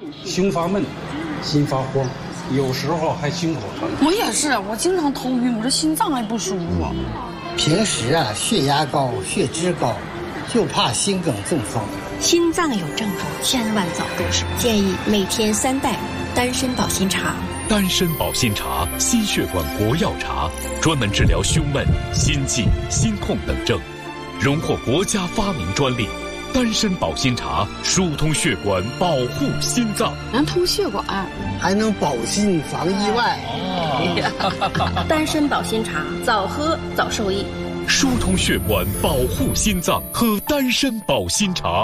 胸发闷，心发慌，有时候还心口疼。 我也是，我经常头晕，我这心脏还不舒服。 平时血压高、血脂高，就怕心梗中风。 心脏有症状，千万早重视。建议每天3袋丹参保心茶。 丹参保心茶，心血管国药茶，专门治疗胸闷、心悸、心痛等症，荣获国家发明专利。丹参保心茶疏通血管，保护心脏， 能通血管， 还能保心防意外。 丹参保心茶，早喝早受益。 疏通血管，保护心脏，喝丹参保心茶。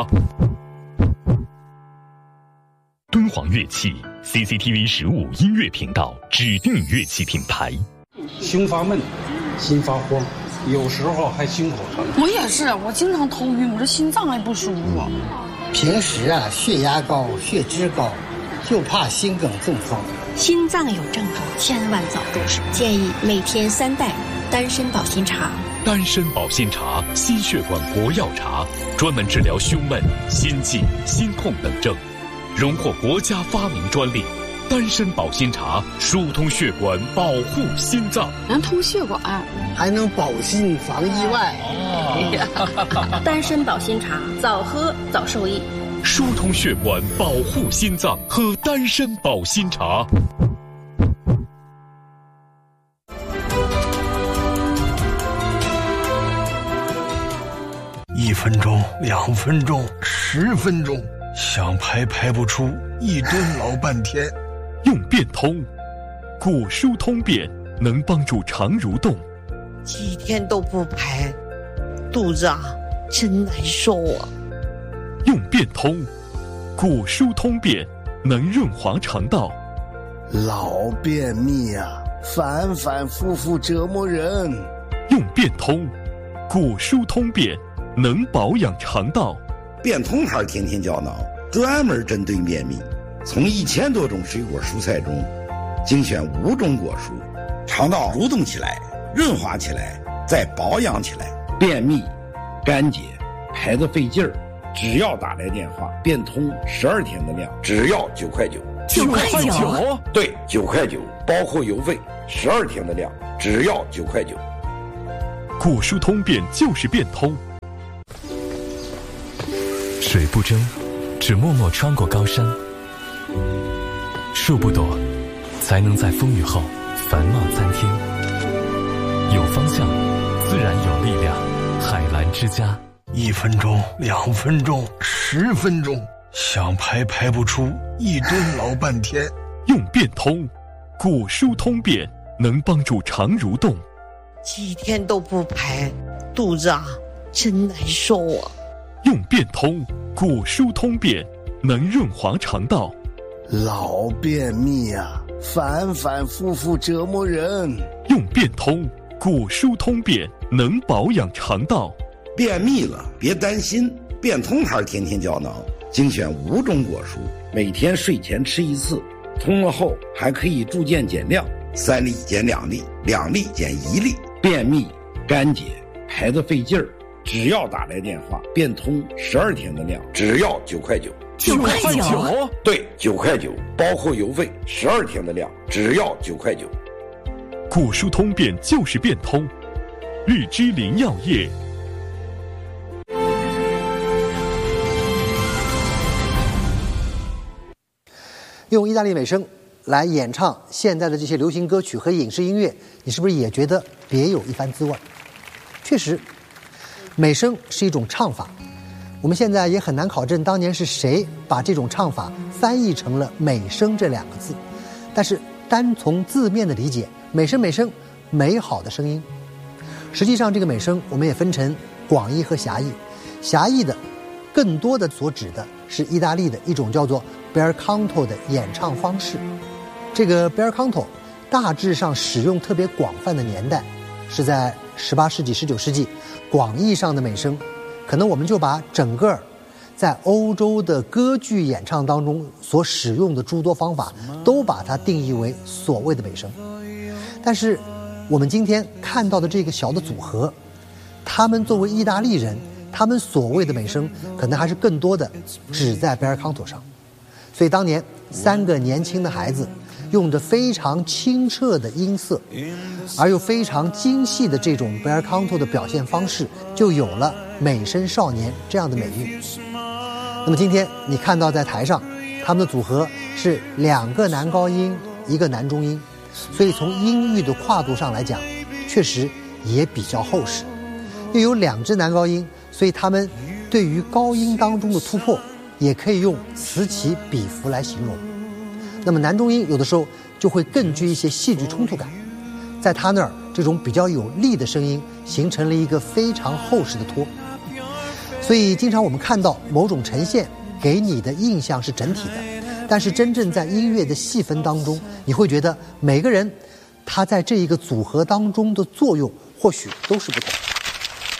敦煌乐器 CCTV 15音乐频道指定乐器品牌。 胸发闷，心发慌，有时候还心口疼。 我也是，我经常头晕，我这心脏还不舒服。 平时血压高、血脂高，就怕心梗中风。 心脏有症状，千万早重视。建议每天3袋丹参保心茶。 丹参保心茶，心血管国药茶，专门治疗胸闷、心悸、心痛等症，荣获国家发明专利。丹参保心茶疏通血管，保护心脏， 能通血管， 还能保心防意外。 丹参保心茶，早喝早受益。 疏通血管，保护心脏，喝丹参保心茶。 1分钟、2分钟、10分钟，想排不出，一蹲老半天。 用变通，果蔬通便能帮助肠蠕动。 几天都不排，肚子真难受啊。 用变通，果蔬通便能润滑肠道。 老便秘反反复复折磨人。 用变通，果蔬通便能保养肠道。 变通牌天天胶囊专门针对便秘，从1000多种水果蔬菜中精选5种果蔬，肠道蠕动起来，润滑起来，再保养起来。便秘、干结、排得费劲儿，只要打来电话，变通12天的量，只要9块9。 9块9？ 对，9块9，包括邮费，12天的量，只要9块9。 果蔬通便就是变通。水不争，只默默穿过高山；树不躲，才能在风雨后繁茂参天。有方向，自然有力量。海澜之家。 1分钟、2分钟、10分钟，想排不出，一蹲老半天。 用变通，果蔬通便能帮助肠蠕动。 几天都不排，肚子真难受啊。 用变通，果蔬通便能润滑肠道。 老便秘反反复复折磨人。 用变通，果蔬通便能保养肠道。 便秘了别担心，变通牌天天胶囊精选5种果蔬，每天睡前吃1次，通了后还可以逐渐减量，3粒减2粒，2粒减1粒。便秘、干结、排得费劲儿，只要打来电话，变通12天的量，只要9块9。 9块9？ 对，9块9，包括邮费，12天的量，只要9块9。 果蔬通便就是变通。绿之林药业。 用意大利美声来演唱现在的这些流行歌曲和影视音乐，你是不是也觉得别有一番滋味？确实，美声是一种唱法，我们现在也很难考证当年是谁把这种唱法翻译成了美声这2个字。但是单从字面的理解，美声美好的声音。实际上这个美声我们也分成广义和狭义，狭义的更多的所指的是意大利的一种叫做bel canto 的演唱方式。这个 bel canto 大致上使用特别广泛的年代是在18世纪、19世纪。广义上的美声，可能我们就把整个在欧洲的歌剧演唱当中所使用的诸多方法，都把它定义为所谓的美声。但是我们今天看到的这个小的组合，他们作为意大利人，他们所谓的美声可能还是更多的只在bel canto上。 所以当年3个年轻的孩子用着非常清澈的音色，而又非常精细的这种贝尔康托的表现方式，就有了美声少年这样的美誉。那么今天你看到在台上他们的组合是2个男高音1个男中音，所以从音域的跨度上来讲确实也比较厚实，又有2支男高音，所以他们对于高音当中的突破也可以用此起彼伏来形容。那么男中音有的时候就会更具一些戏剧冲突感，在他那儿这种比较有力的声音形成了一个非常厚实的托，所以经常我们看到某种呈现给你的印象是整体的，但是真正在音乐的细分当中，你会觉得每个人他在这一个组合当中的作用或许都是不同。